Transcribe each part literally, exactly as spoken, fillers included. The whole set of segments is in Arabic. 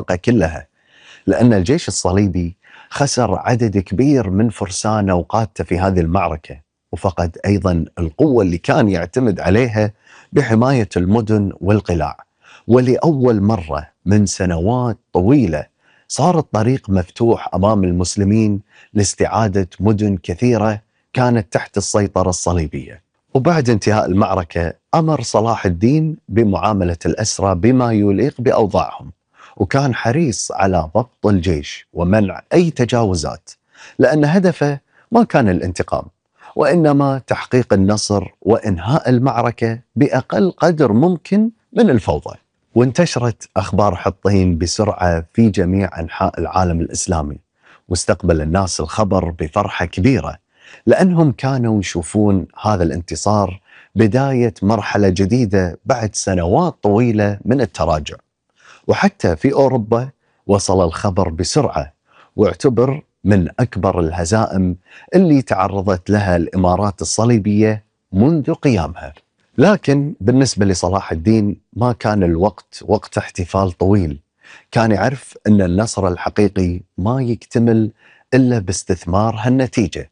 المنطقة كلها، لأن الجيش الصليبي خسر عدد كبير من فرسانه وقادته في هذه المعركة، وفقد أيضا القوة اللي كان يعتمد عليها بحماية المدن والقلاع. ولأول مرة من سنوات طويلة صار الطريق مفتوح أمام المسلمين لاستعادة مدن كثيرة كانت تحت السيطرة الصليبية. وبعد انتهاء المعركة أمر صلاح الدين بمعاملة الأسرى بما يليق بأوضاعهم، وكان حريص على ضبط الجيش ومنع أي تجاوزات، لأن هدفه ما كان الانتقام وإنما تحقيق النصر وإنهاء المعركة بأقل قدر ممكن من الفوضى. وانتشرت أخبار حطين بسرعة في جميع أنحاء العالم الإسلامي، واستقبل الناس الخبر بفرحة كبيرة، لأنهم كانوا يشوفون هذا الانتصار بداية مرحلة جديدة بعد سنوات طويلة من التراجع. وحتى في أوروبا وصل الخبر بسرعة، واعتبر من أكبر الهزائم اللي تعرضت لها الإمارات الصليبية منذ قيامها. لكن بالنسبة لصلاح الدين ما كان الوقت وقت احتفال طويل، كان يعرف أن النصر الحقيقي ما يكتمل إلا باستثمار هالنتيجة.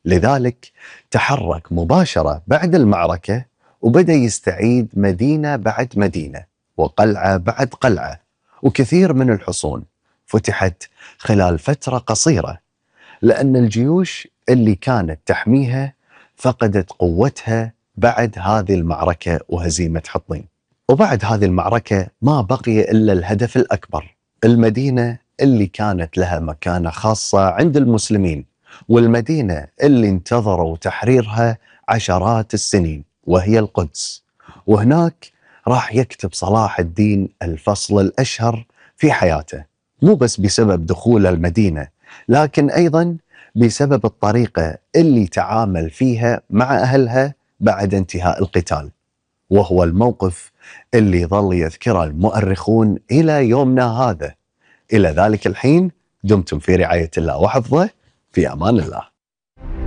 لذلك تحرك مباشرة بعد المعركة وبدأ يستعيد مدينة بعد مدينة وقلعة بعد قلعة، وكثير من الحصون فتحت خلال فترة قصيرة، لأن الجيوش اللي كانت تحميها فقدت قوتها بعد هذه المعركة وهزيمة حطين. وبعد هذه المعركة ما بقي إلا الهدف الأكبر، المدينة اللي كانت لها مكانة خاصة عند المسلمين، والمدينة اللي انتظروا تحريرها عشرات السنين، وهي القدس. وهناك راح يكتب صلاح الدين الفصل الأشهر في حياته، مو بس بسبب دخول المدينة، لكن أيضا بسبب الطريقة اللي تعامل فيها مع أهلها بعد انتهاء القتال، وهو الموقف اللي ظل يذكره المؤرخون إلى يومنا هذا. إلى ذلك الحين دمتم في رعاية الله وحفظه، في أمان الله.